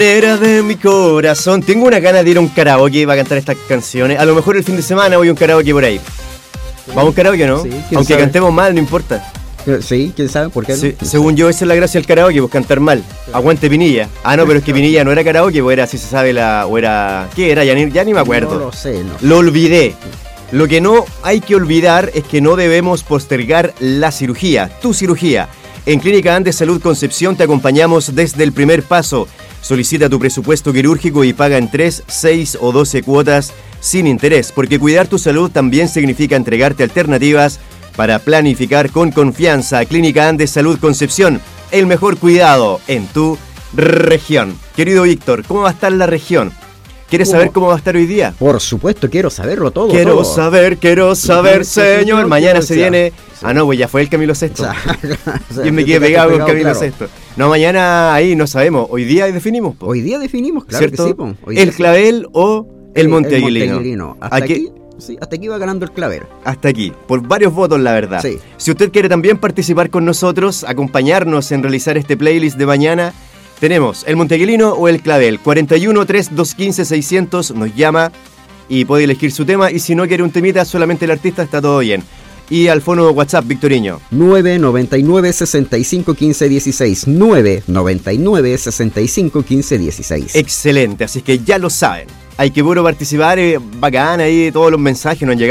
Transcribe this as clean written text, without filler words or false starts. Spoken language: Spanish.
Era de mi corazón. Tengo una gana de ir a un karaoke para cantar estas canciones. A lo mejor el fin de semana voy a un karaoke por ahí. ¿Vamos a un karaoke, no? Sí, aunque sabe. cantemos mal, no importa. Sí, quién sabe por qué. Sí, no? según yo, esa es la gracia del karaoke, pues cantar mal. Aguante Pinilla. Ah, no, pero es que Pinilla no era karaoke, pues era, si se sabe, o era... ¿Qué era? Ya ni me acuerdo. No lo sé, no. Lo olvidé. Lo que no hay que olvidar es que no debemos postergar la cirugía, tu cirugía. En Clínica Andes Salud Concepción te acompañamos desde el primer paso. Solicita tu presupuesto quirúrgico y paga en 3, 6 o 12 cuotas sin interés, porque cuidar tu salud también significa entregarte alternativas para planificar con confianza. Clínica Andes Salud Concepción, el mejor cuidado en tu región. Querido Víctor, ¿cómo va a estar la región? ¿Quieres saber cómo va a estar hoy día? Por supuesto, quiero saberlo todo. Quiero todo. saber, señor. Mañana se viene... Ah, no, pues ya fue el Camilo Sesto. Yo me quedé pegado con Camilo Sesto. No, mañana ahí no sabemos. Hoy día definimos. Po. Hoy día definimos, claro. ¿Cierto? Que sí. Po. Hoy día ¿El clavel o el Monte Aguilino? Hasta aquí va ganando el clavel. Hasta aquí, por varios votos, la verdad. Sí. Si usted quiere también participar con nosotros, acompañarnos en realizar este playlist de mañana, tenemos el Monte Aguilino o el clavel. 41 3215 600 nos llama y puede elegir su tema. Y si no quiere un temita, solamente el artista, está todo bien. Y al fono WhatsApp, Victoriño. 999 65 15 16. 999 65 15 16. Excelente, así que ya lo saben. Hay que puro participar, bacán ahí, todos los mensajes nos han llegado.